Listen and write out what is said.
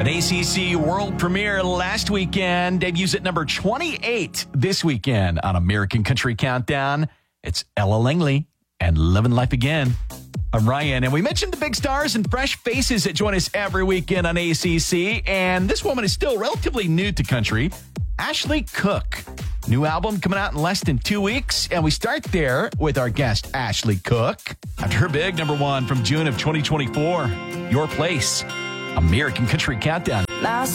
An ACC world premiere last weekend, debuts at number 28 this weekend on American Country Countdown. It's Ella Langley and Living Life Again. I'm Ryan, and we mentioned the big stars and fresh faces that join us every weekend on ACC, and this woman is still relatively new to country, Ashley Cooke. New album coming out in less than 2 weeks, and we start there with our guest, Ashley Cooke. After her big number one from June of 2024, Your Place, American Country Countdown.